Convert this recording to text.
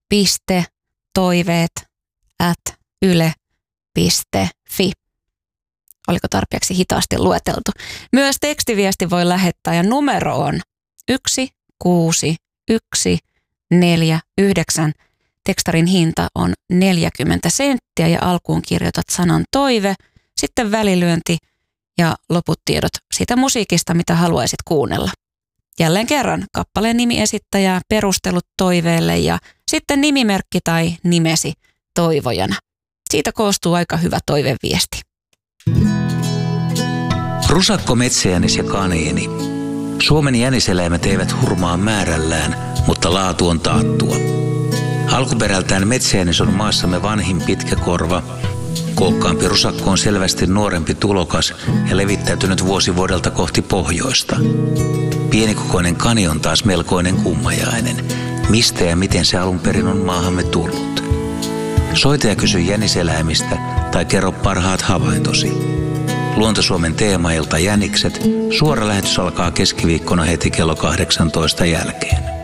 yle.toiveet@yle.fi. Oliko tarpeeksi hitaasti lueteltu? Myös tekstiviesti voi lähettää ja numero on 16149. Tekstarin hinta on 40 senttiä ja alkuun kirjoitat sanan toive, sitten välilyönti ja loput tiedot siitä musiikista, mitä haluaisit kuunnella. Jälleen kerran kappaleen nimi, esittäjää, perustelut toiveelle ja sitten nimimerkki tai nimesi toivojana. Siitä koostuu aika hyvä toiveviesti. Rusakko, metsäjänis ja kaniini. Suomen jäniseläimet eivät hurmaa määrällään, mutta laatu on taattua. Alkuperältään metsäjänis on maassamme vanhin pitkäkorva. Kookkaampi rusakko on selvästi nuorempi tulokas ja levittäytynyt vuosi vuodelta kohti pohjoista. Pienikokoinen kani on taas melkoinen kummajainen. Mistä ja miten se alun perin on maahamme tullut? Soita ja kysy jäniseläimistä tai kerro parhaat havaintosi. Luonto-Suomen teemailta Jänikset. Suora lähetys alkaa keskiviikkona heti kello 18 jälkeen.